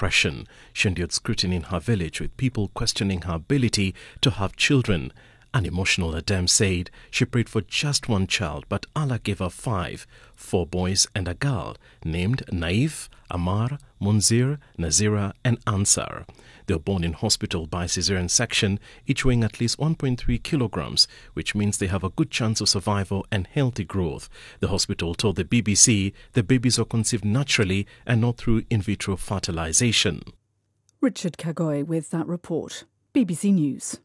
depression. She endured scrutiny in her village, with people questioning her ability to have children. An emotional Adem said she prayed for just one child, but Allah gave her 5, 4 boys and a girl, named Naif, Amar, Munzir, Nazira and Ansar. They were born in hospital by caesarean section, each weighing at least 1.3 kilograms, which means they have a good chance of survival and healthy growth. The hospital told the BBC the babies were conceived naturally and not through in vitro fertilization. Richard Kagoy with that report. BBC News.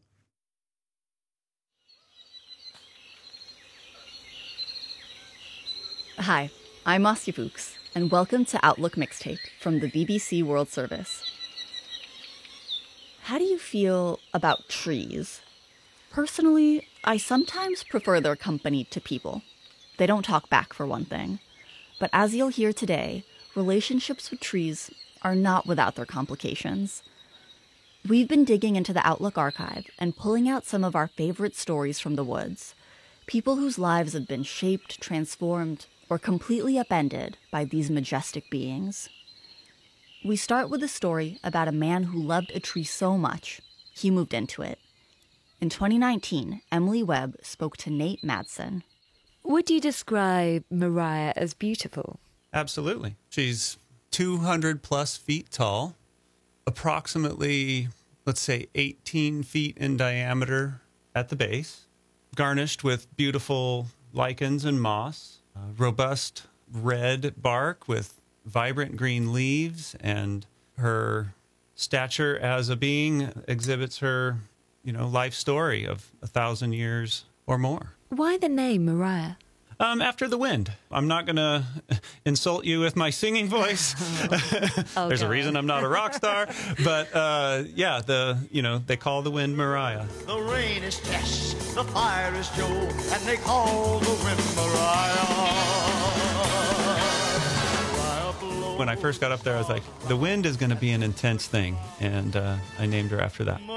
Hi, I'm Marcia Fuchs, and welcome to Outlook Mixtape from the BBC World Service. How do you feel about trees? Personally, I sometimes prefer their company to people. They don't talk back, for one thing. But as you'll hear today, relationships with trees are not without their complications. We've been digging into the Outlook archive and pulling out some of our favorite stories from the woods. People whose lives have been shaped, transformed, or completely upended by these majestic beings. We start with a story about a man who loved a tree so much, he moved into it. In 2019, Emily Webb spoke to Nate Madsen. Would you describe Mariah as beautiful? Absolutely. She's 200 plus feet tall, approximately, let's say, 18 feet in diameter at the base, garnished with beautiful lichens and moss. Robust red bark with vibrant green leaves, and her stature as a being exhibits her, life story of 1,000 years or more. Why the name Mariah? After the wind. I'm not going to insult you with my singing voice. There's a reason I'm not a rock star. But, they call the wind Mariah. The rain is Tess, the fire is Joe, and they call the wind Mariah. When I first got up there, I was like, the wind is going to be an intense thing. And I named her after that.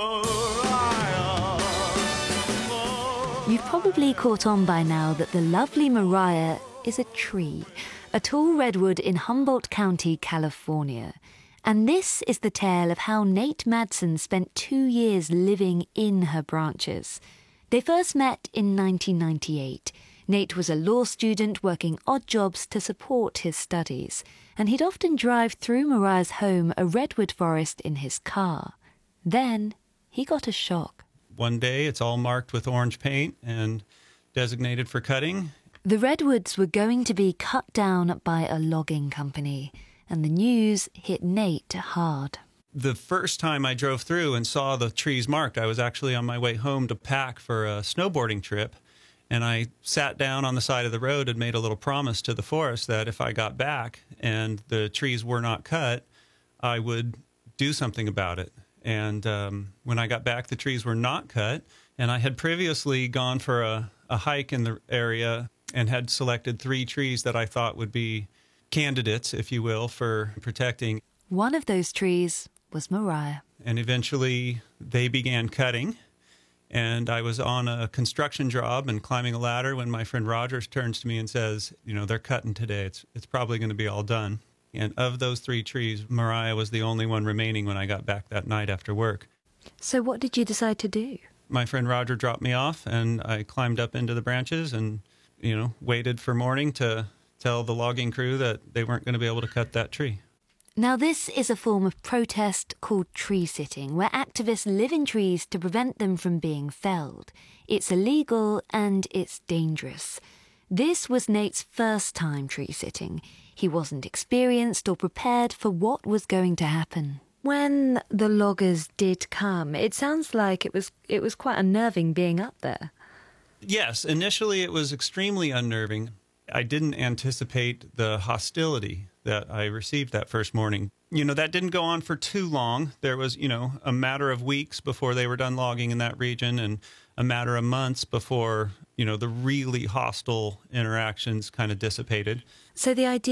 You've probably caught on by now that the lovely Mariah is a tree, a tall redwood in Humboldt County, California. And this is the tale of how Nate Madsen spent 2 years living in her branches. They first met in 1998. Nate was a law student working odd jobs to support his studies, and he'd often drive through Mariah's home, a redwood forest, in his car. Then he got a shock. One day, it's all marked with orange paint and designated for cutting. The redwoods were going to be cut down by a logging company, and the news hit Nate hard. The first time I drove through and saw the trees marked, I was actually on my way home to pack for a snowboarding trip, and I sat down on the side of the road and made a little promise to the forest that if I got back and the trees were not cut, I would do something about it. And when I got back, the trees were not cut. And I had previously gone for a hike in the area and had selected 3 trees that I thought would be candidates, if you will, for protecting. One of those trees was Mariah. And eventually they began cutting. And I was on a construction job and climbing a ladder when my friend Rogers turns to me and says, they're cutting today. It's probably going to be all done. And of those 3 trees, Mariah was the only one remaining when I got back that night after work. So what did you decide to do? My friend Roger dropped me off, and I climbed up into the branches and, waited for morning to tell the logging crew that they weren't going to be able to cut that tree. Now, this is a form of protest called tree sitting, where activists live in trees to prevent them from being felled. It's illegal and it's dangerous. This was Nate's first time tree sitting. He wasn't experienced or prepared for what was going to happen. When the loggers did come, it sounds like it was quite unnerving being up there. Yes, initially it was extremely unnerving. I didn't anticipate the hostility that I received that first morning. That didn't go on for too long. There was, a matter of weeks before they were done logging in that region, and a matter of months before, the really hostile interactions kind of dissipated. So the idea